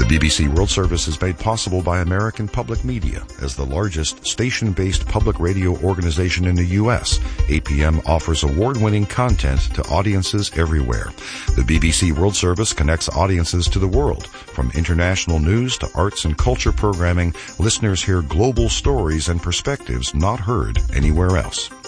BBC World Service is made possible by American Public Media. As the largest station-based public radio organization in the U.S., APM offers award-winning content to audiences everywhere. The BBC World Service connects audiences to the world. From international news to arts and culture programming, listeners hear global stories and perspectives not heard anywhere else.